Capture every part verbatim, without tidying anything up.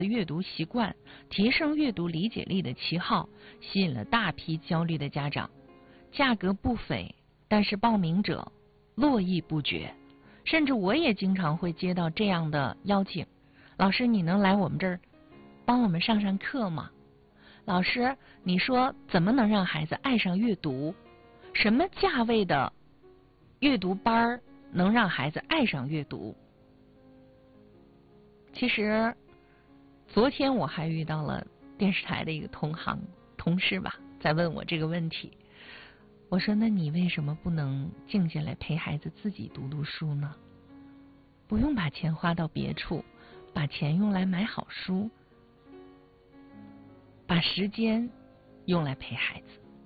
阅读习惯、提升阅读理解力的旗号，吸引了大批焦虑的家长。价格不菲，但是报名者络绎不绝，甚至我也经常会接到这样的邀请：老师，你能来我们这儿帮我们上上课吗？老师，你说怎么能让孩子爱上阅读？什么价位的阅读班能让孩子爱上阅读？其实昨天我还遇到了电视台的一个同行同事吧，在问我这个问题。我说，那你为什么不能静下来陪孩子自己读读书呢？不用把钱花到别处，把钱用来买好书，把时间用来陪孩子。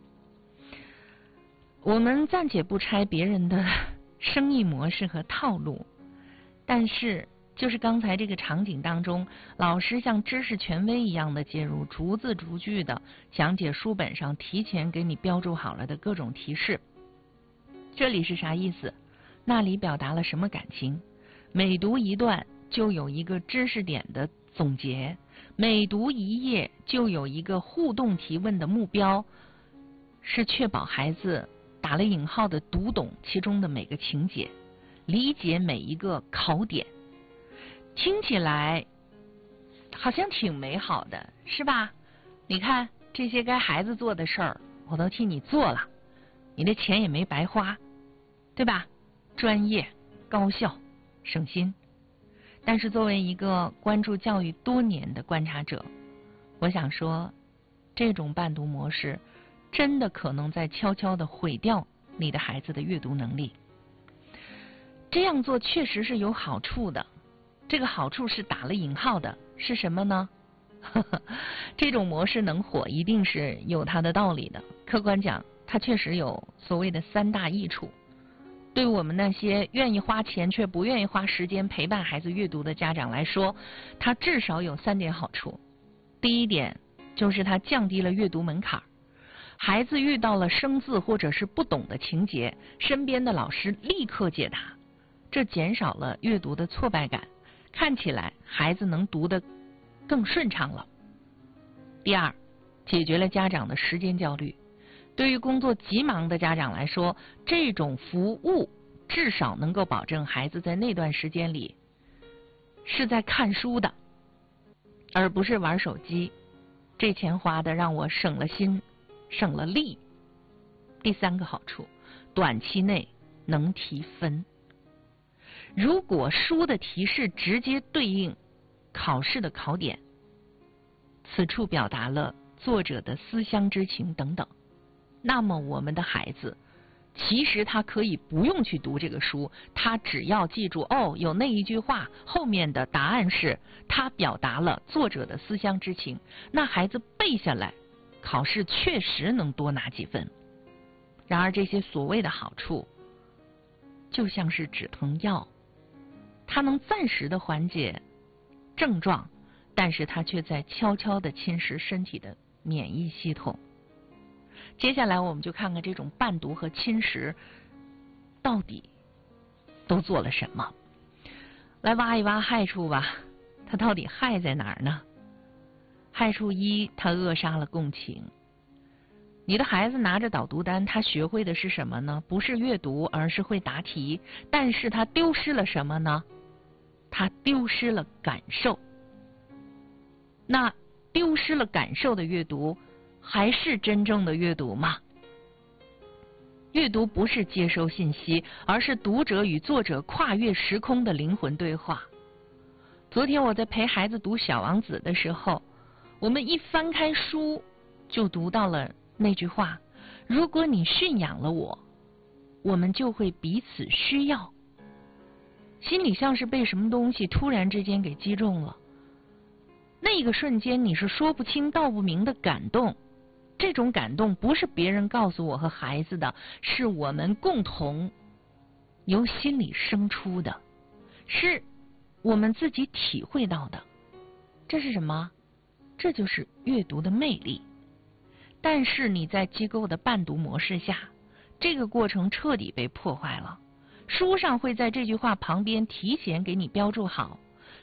我们暂且不拆别人的生意模式和套路，但是就是刚才这个场景当中，老师像知识权威一样的介入，逐字逐句的讲解书本上提前给你标注好了的各种提示。这里是啥意思？那里表达了什么感情？每读一段就有一个知识点的总结，每读一页就有一个互动提问的目标，是确保孩子打了引号的读懂其中的每个情节，理解每一个考点。听起来好像挺美好的，是吧？你看这些该孩子做的事儿，我都替你做了，你的钱也没白花，对吧？专业、高效、省心。但是作为一个关注教育多年的观察者，我想说，这种伴读模式真的可能在悄悄地毁掉你的孩子的阅读能力。这样做确实是有好处的，这个好处是打了引号的，是什么呢？这种模式能火，一定是有它的道理的。客观讲，它确实有所谓的三大益处。对我们那些愿意花钱却不愿意花时间陪伴孩子阅读的家长来说，它至少有三点好处。第一点就是它降低了阅读门槛，孩子遇到了生字或者是不懂的情节，身边的老师立刻解答，这减少了阅读的挫败感，看起来孩子能读得更顺畅了。第二，解决了家长的时间焦虑。对于工作急忙的家长来说，这种服务至少能够保证孩子在那段时间里是在看书的，而不是玩手机。这钱花的让我省了心，省了力。第三个好处，短期内能提分。如果书的提示直接对应考试的考点，此处表达了作者的思乡之情等等，那么我们的孩子其实他可以不用去读这个书，他只要记住哦，有那一句话后面的答案是他表达了作者的思乡之情，那孩子背下来，考试确实能多拿几分。然而这些所谓的好处就像是止疼药，它能暂时的缓解症状，但是它却在悄悄地侵蚀身体的免疫系统。接下来我们就看看这种伴读和侵蚀到底都做了什么。来挖一挖害处吧，它到底害在哪儿呢？害处一，它扼杀了共情。你的孩子拿着导读单，他学会的是什么呢？不是阅读，而是会答题。但是他丢失了什么呢？他丢失了感受。那丢失了感受的阅读，还是真正的阅读吗？阅读不是接收信息，而是读者与作者跨越时空的灵魂对话。昨天我在陪孩子读《小王子》的时候，我们一翻开书就读到了那句话：如果你驯养了我，我们就会彼此需要。心里像是被什么东西突然之间给击中了，那个瞬间你是说不清道不明的感动。这种感动不是别人告诉我和孩子的，是我们共同由心里生出的，是我们自己体会到的。这是什么？这就是阅读的魅力。但是你在机构的伴读模式下，这个过程彻底被破坏了。书上会在这句话旁边提前给你标注好，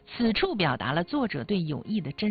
此处表达了作者对友谊的真